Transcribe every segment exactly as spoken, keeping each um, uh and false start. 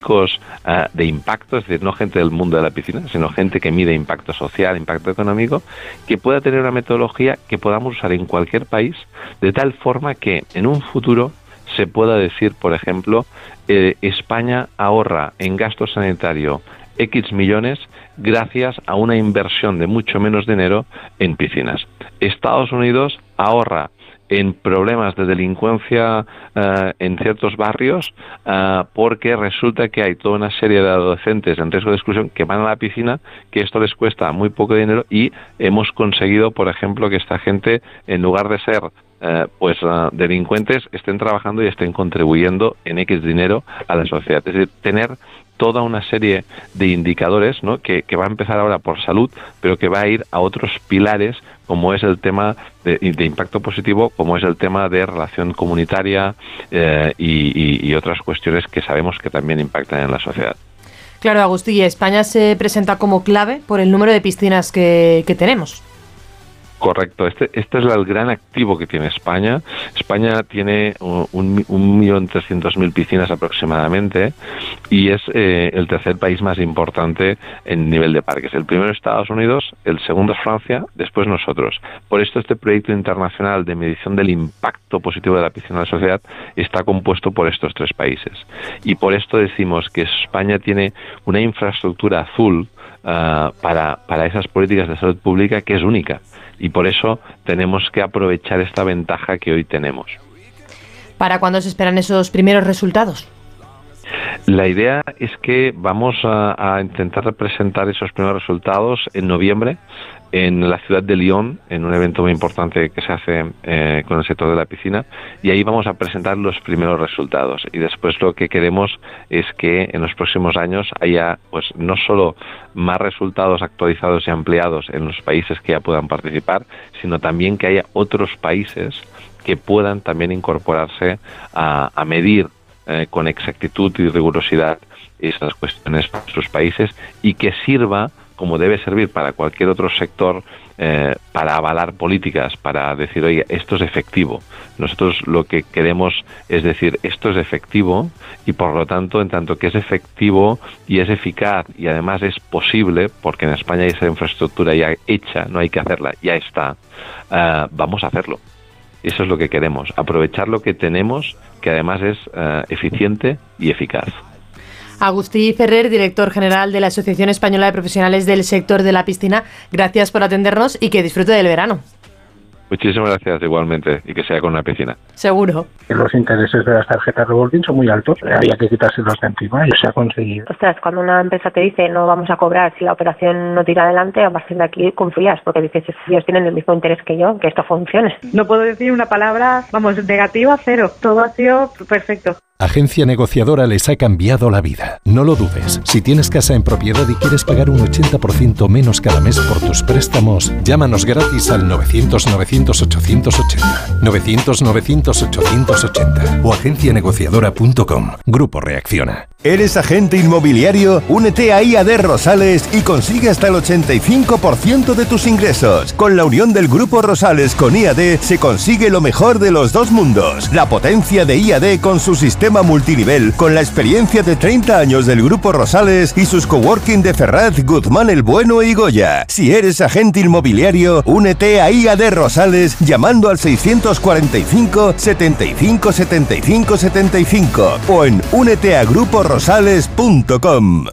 Uh, de impacto, es decir, no gente del mundo de la piscina, sino gente que mide impacto social, impacto económico, que pueda tener una metodología que podamos usar en cualquier país, de tal forma que en un futuro se pueda decir, por ejemplo, eh, España ahorra en gasto sanitario X millones gracias a una inversión de mucho menos dinero en piscinas. Estados Unidos ahorra en problemas de delincuencia uh, en ciertos barrios uh, porque resulta que hay toda una serie de adolescentes en riesgo de exclusión que van a la piscina, que esto les cuesta muy poco dinero y hemos conseguido, por ejemplo, que esta gente, en lugar de ser uh, pues uh, delincuentes, estén trabajando y estén contribuyendo en X dinero a la sociedad. Es decir, tener toda una serie de indicadores, ¿no?, que, que va a empezar ahora por salud, pero que va a ir a otros pilares, como es el tema de, de impacto positivo, como es el tema de relación comunitaria eh, y, y, y otras cuestiones que sabemos que también impactan en la sociedad. Claro, Agustí, España se presenta como clave por el número de piscinas que, que tenemos. Correcto, este, este es el gran activo que tiene España. España tiene un, un millón trescientos mil piscinas aproximadamente y es eh, el tercer país más importante en nivel de parques. El primero es Estados Unidos, el segundo es Francia, después nosotros. Por esto este proyecto internacional de medición del impacto positivo de la piscina en la sociedad está compuesto por estos tres países. Y por esto decimos que España tiene una infraestructura azul uh, para, para esas políticas de salud pública que es única. Y por eso tenemos que aprovechar esta ventaja que hoy tenemos. ¿Para cuándo se esperan esos primeros resultados? La idea es que vamos a, a intentar presentar esos primeros resultados en noviembre en la ciudad de Lyon, en un evento muy importante que se hace eh, con el sector de la piscina, y ahí vamos a presentar los primeros resultados. Y después lo que queremos es que en los próximos años haya, pues, no solo más resultados actualizados y ampliados en los países que ya puedan participar, sino también que haya otros países que puedan también incorporarse a, a medir eh, con exactitud y rigurosidad esas cuestiones para sus países y que sirva, como debe servir para cualquier otro sector, eh, para avalar políticas, para decir, oye, esto es efectivo. Nosotros lo que queremos es decir, esto es efectivo y por lo tanto, en tanto que es efectivo y es eficaz y además es posible, porque en España hay esa infraestructura ya hecha, no hay que hacerla, ya está, uh, vamos a hacerlo. Eso es lo que queremos, aprovechar lo que tenemos, que además es uh, eficiente y eficaz. Agustí Ferrer, director general de la Asociación Española de Profesionales del Sector de la Piscina, gracias por atendernos y que disfrute del verano. Muchísimas gracias, igualmente, y que sea con una piscina. Seguro. Los intereses de las tarjetas revolving son muy altos, había que quitárselos de encima y se ha conseguido. Ostras, cuando una empresa te dice no vamos a cobrar si la operación no tira adelante, a partir de aquí confías, porque dices, ellos tienen el mismo interés que yo, que esto funcione. No puedo decir una palabra, vamos, negativa, cero. Todo ha sido perfecto. Agencia Negociadora les ha cambiado la vida. No lo dudes. Si tienes casa en propiedad y quieres pagar un ochenta por ciento menos cada mes por tus préstamos, llámanos gratis al novecientos novecientos ochocientos ochenta. novecientos novecientos ochocientos ochenta o agencia negociadora punto com. Grupo Reacciona. ¿Eres agente inmobiliario? Únete a I A D Rosales y consigue hasta el ochenta y cinco por ciento de tus ingresos. Con la unión del Grupo Rosales con I A D se consigue lo mejor de los dos mundos. La potencia de I A D con su sistema multinivel, con la experiencia de treinta años del Grupo Rosales y sus coworking de Ferraz, Guzmán el Bueno y Goya. Si eres agente inmobiliario, únete a I A D Rosales llamando al seiscientos cuarenta y cinco, setenta y cinco, setenta y cinco, setenta y cinco o en únete a grupo rosales punto com.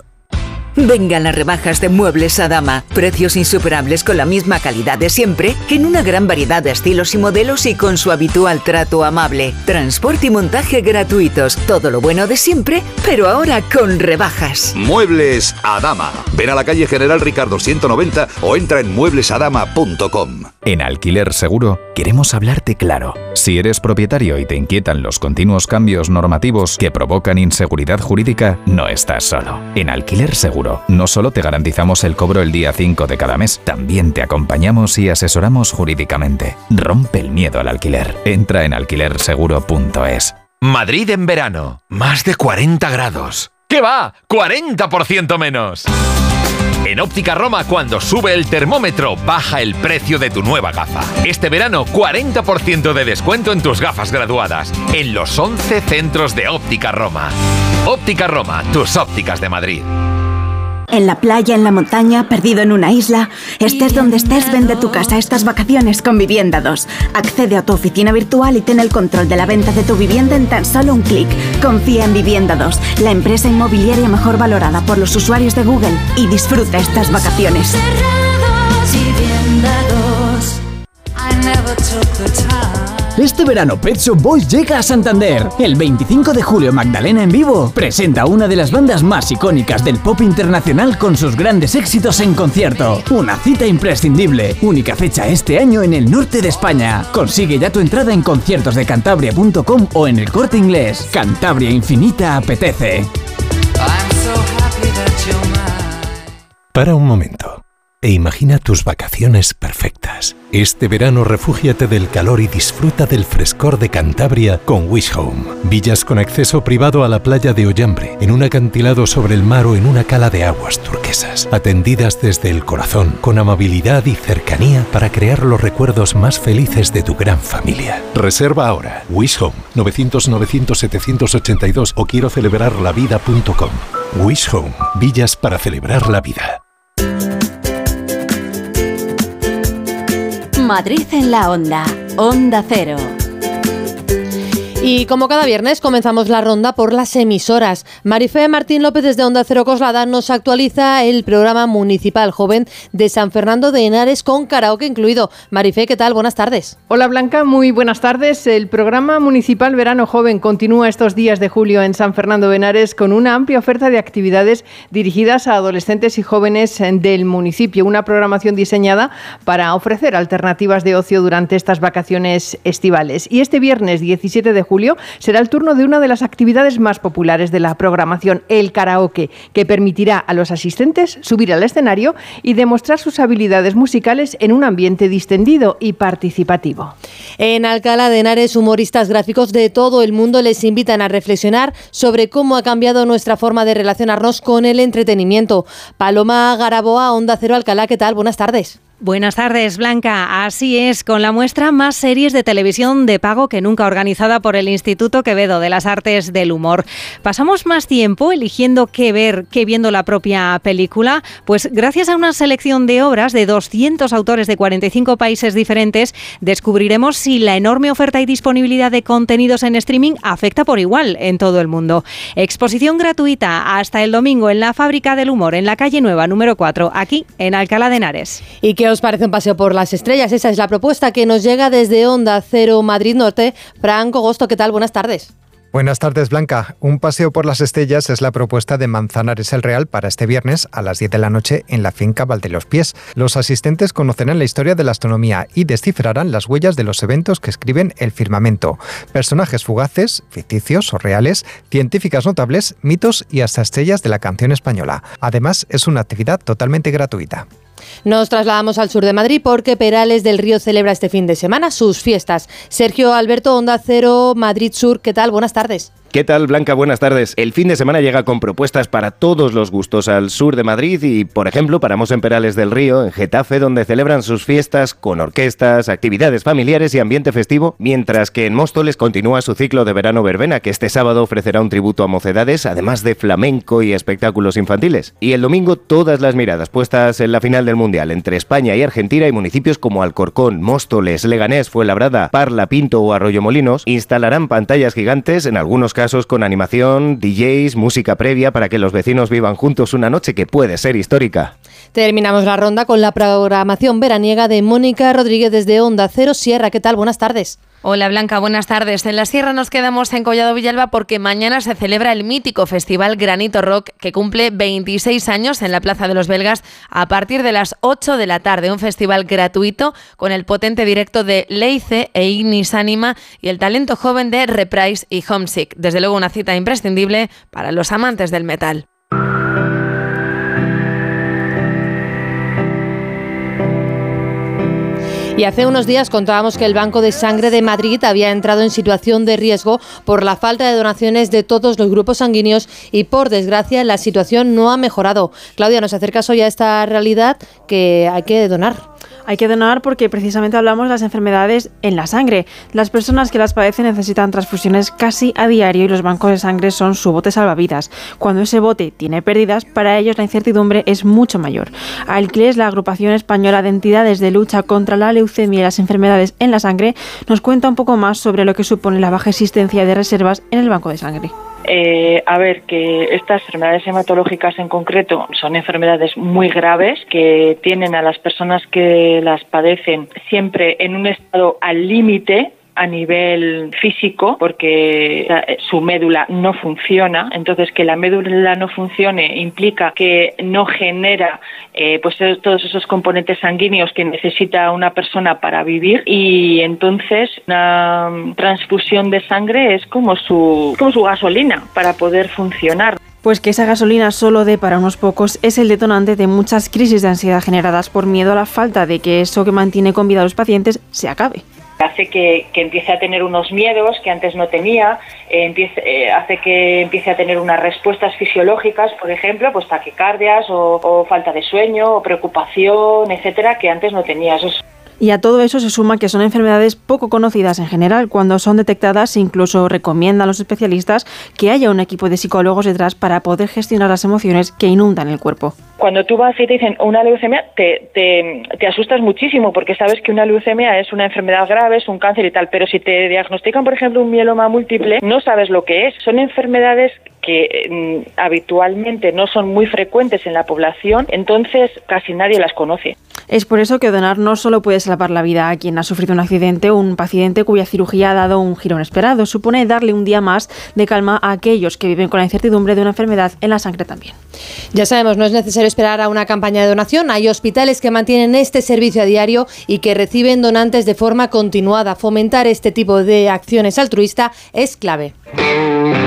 Vengan las rebajas de Muebles Adama. Precios insuperables con la misma calidad de siempre, en una gran variedad de estilos y modelos y con su habitual trato amable. Transporte y montaje gratuitos. Todo lo bueno de siempre, pero ahora con rebajas. Muebles Adama. Ven a la calle General Ricardo ciento noventa o entra en muebles adama punto com. En Alquiler Seguro queremos hablarte claro. Si eres propietario y te inquietan los continuos cambios normativos que provocan inseguridad jurídica, no estás solo. En Alquiler Seguro no solo te garantizamos el cobro el día cinco de cada mes, también te acompañamos y asesoramos jurídicamente. Rompe el miedo al alquiler. Entra en alquiler seguro punto es. Madrid en verano. Más de cuarenta grados. ¿Qué va? ¡cuarenta por ciento menos! En En Óptica Roma, cuando sube el termómetro, baja el precio de tu nueva gafa. Este verano, cuarenta por ciento de descuento en tus gafas graduadas, en los once centros de Óptica Roma. Óptica Roma, tus ópticas de Madrid. En la playa, en la montaña, perdido en una isla, estés donde estés, vende tu casa estas vacaciones con Vivienda dos. Accede a tu oficina virtual y ten el control de la venta de tu vivienda en tan solo un clic. Confía en Vivienda dos, la empresa inmobiliaria mejor valorada por los usuarios de Google, y disfruta estas vacaciones. Este verano Pet Shop Boys llega a Santander. El veinticinco de julio Magdalena en vivo presenta una de las bandas más icónicas del pop internacional con sus grandes éxitos en concierto. Una cita imprescindible. Única fecha este año en el norte de España. Consigue ya tu entrada en conciertos de cantabria punto com o en El Corte Inglés. Cantabria Infinita apetece. Para un momento e imagina tus vacaciones perfectas. Este verano refúgiate del calor y disfruta del frescor de Cantabria con Wish Home. Villas con acceso privado a la playa de Ollambre, en un acantilado sobre el mar o en una cala de aguas turquesas. Atendidas desde el corazón, con amabilidad y cercanía para crear los recuerdos más felices de tu gran familia. Reserva ahora. Wish Home, novecientos novecientos setecientos ochenta y dos o quiero celebrar la vida punto com. Wish Home, villas para celebrar la vida. Madrid en la Onda, Onda Cero. Y como cada viernes comenzamos la ronda por las emisoras. Marifé Martín López desde Onda Cero Coslada nos actualiza el programa municipal joven de San Fernando de Henares con karaoke incluido. Marifé, ¿qué tal? Buenas tardes. Hola Blanca, muy buenas tardes. El programa municipal Verano Joven continúa estos días de julio en San Fernando de Henares con una amplia oferta de actividades dirigidas a adolescentes y jóvenes del municipio. Una programación diseñada para ofrecer alternativas de ocio durante estas vacaciones estivales. Y este viernes diecisiete de julio será el turno de una de las actividades más populares de la programación, el karaoke, que permitirá a los asistentes subir al escenario y demostrar sus habilidades musicales en un ambiente distendido y participativo. En Alcalá de Henares, humoristas gráficos de todo el mundo les invitan a reflexionar sobre cómo ha cambiado nuestra forma de relacionarnos con el entretenimiento. Paloma Garaboa, Onda Cero Alcalá, ¿qué tal? Buenas tardes. Buenas tardes, Blanca. Así es, con la muestra Más series de televisión de pago que nunca, organizada por el Instituto Quevedo de las Artes del Humor. Pasamos más tiempo eligiendo qué ver que viendo la propia película, pues gracias a una selección de obras de doscientos autores de cuarenta y cinco países diferentes, descubriremos si la enorme oferta y disponibilidad de contenidos en streaming afecta por igual en todo el mundo. Exposición gratuita hasta el domingo en la Fábrica del Humor, en la calle Nueva, número cuatro, aquí en Alcalá de Henares. ¿Y qué os parece un paseo por las estrellas? Esa es la propuesta que nos llega desde Onda Cero Madrid Norte. Franco Gosto, ¿qué tal? Buenas tardes. Buenas tardes, Blanca. Un paseo por las estrellas es la propuesta de Manzanares el Real para este viernes a las diez de la noche en la finca Valdelospiés. Los asistentes conocerán la historia de la astronomía y descifrarán las huellas de los eventos que escriben el firmamento. Personajes fugaces, ficticios o reales, científicas notables, mitos y hasta estrellas de la canción española. Además, es una actividad totalmente gratuita. Nos trasladamos al sur de Madrid porque Perales del Río celebra este fin de semana sus fiestas. Sergio Alberto, Onda Cero Madrid Sur, ¿qué tal? Buenas tardes. ¿Qué tal, Blanca? Buenas tardes. El fin de semana llega con propuestas para todos los gustos al sur de Madrid y, por ejemplo, paramos en Perales del Río, en Getafe, donde celebran sus fiestas con orquestas, actividades familiares y ambiente festivo, mientras que en Móstoles continúa su ciclo de verano verbena, que este sábado ofrecerá un tributo a mocedades, además de flamenco y espectáculos infantiles. Y el domingo todas las miradas puestas en la final del Mundial entre España y Argentina, y municipios como Alcorcón, Móstoles, Leganés, Fuenlabrada, Parla, Pinto o Arroyomolinos instalarán pantallas gigantes, en algunos casos con animación, D Js, música previa para que los vecinos vivan juntos una noche que puede ser histórica. Terminamos la ronda con la programación veraniega de Mónica Rodríguez desde Onda Cero Sierra. ¿Qué tal? Buenas tardes. Hola Blanca, buenas tardes. En la Sierra nos quedamos en Collado Villalba porque mañana se celebra el mítico Festival Granito Rock, que cumple veintiséis años en la Plaza de los Belgas a partir de las ocho de la tarde. Un festival gratuito con el potente directo de Leice e Ignis Anima y el talento joven de Reprise y Homesick. Desde luego una cita imprescindible para los amantes del metal. Y hace unos días contábamos que el Banco de Sangre de Madrid había entrado en situación de riesgo por la falta de donaciones de todos los grupos sanguíneos y, por desgracia, la situación no ha mejorado. Claudia, nos acercas hoy a esta realidad que hay que donar. Hay que donar porque precisamente hablamos de las enfermedades en la sangre. Las personas que las padecen necesitan transfusiones casi a diario y los bancos de sangre son su bote salvavidas. Cuando ese bote tiene pérdidas, para ellos la incertidumbre es mucho mayor. Alquiles, la agrupación española de entidades de lucha contra la leucemia y las enfermedades en la sangre, nos cuenta un poco más sobre lo que supone la baja existencia de reservas en el banco de sangre. Eh, a ver, que estas enfermedades hematológicas en concreto son enfermedades muy graves que tienen a las personas que las padecen siempre en un estado al límite a nivel físico, porque su médula no funciona. Entonces, que la médula no funcione implica que no genera eh, pues todos esos componentes sanguíneos que necesita una persona para vivir, y entonces una transfusión de sangre es como su, como su gasolina para poder funcionar. Pues que esa gasolina solo dé para unos pocos es el detonante de muchas crisis de ansiedad generadas por miedo a la falta de que eso que mantiene con vida a los pacientes se acabe. Hace que, que empiece a tener unos miedos que antes no tenía, eh, empiece, eh, hace que empiece a tener unas respuestas fisiológicas, por ejemplo, pues taquicardias o, o falta de sueño o preocupación, etcétera, que antes no tenía. Eso es... Y a todo eso se suma que son enfermedades poco conocidas en general. Cuando son detectadas, incluso recomiendan los especialistas que haya un equipo de psicólogos detrás para poder gestionar las emociones que inundan el cuerpo. Cuando tú vas y te dicen una leucemia, te, te, te asustas muchísimo porque sabes que una leucemia es una enfermedad grave, es un cáncer y tal, pero si te diagnostican, por ejemplo, un mieloma múltiple, no sabes lo que es. Son enfermedades que mm, habitualmente no son muy frecuentes en la población, entonces casi nadie las conoce. Es por eso que donar no solo puede salvar la vida a quien ha sufrido un accidente o un paciente cuya cirugía ha dado un giro inesperado, supone darle un día más de calma a aquellos que viven con la incertidumbre de una enfermedad en la sangre también. Ya sabemos, no es necesario esperar a una campaña de donación. Hay hospitales que mantienen este servicio a diario y que reciben donantes de forma continuada. Fomentar este tipo de acciones altruistas es clave.